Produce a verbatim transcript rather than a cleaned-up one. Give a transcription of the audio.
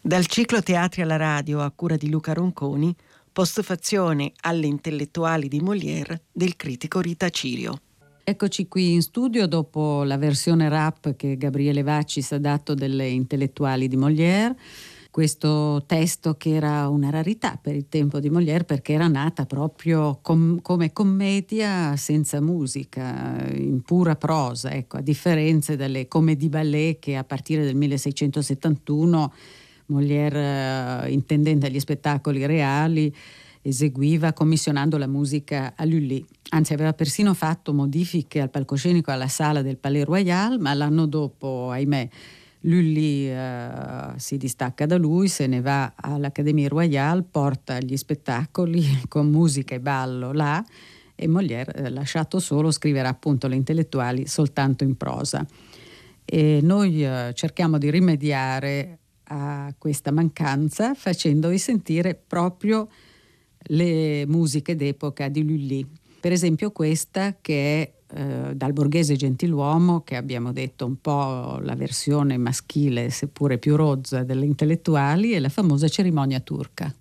Dal ciclo Teatri alla radio a cura di Luca Ronconi, postfazione alle intellettuali di Molière del critico Rita Cirio. Eccoci qui in studio dopo la versione rap che Gabriele Vaccis ha dato delle intellettuali di Molière. Questo testo che era una rarità per il tempo di Molière perché era nata proprio com- come commedia senza musica, in pura prosa, ecco, a differenza delle comédie ballet che a partire del milleseicentosettantuno Molière, eh, intendente agli spettacoli reali, eseguiva commissionando la musica a Lully. Anzi, aveva persino fatto modifiche al palcoscenico alla sala del Palais Royal, ma l'anno dopo, ahimè, Lully eh, si distacca da lui, se ne va all'Académie Royale, porta gli spettacoli con musica e ballo là, e Molière, eh, lasciato solo, scriverà appunto le intellettuali soltanto in prosa. E noi eh, cerchiamo di rimediare a questa mancanza facendovi sentire proprio le musiche d'epoca di Lully. Per esempio questa che è eh, dal Borghese Gentiluomo, che abbiamo detto un po' la versione maschile seppure più rozza delle intellettuali, e la famosa Cerimonia turca.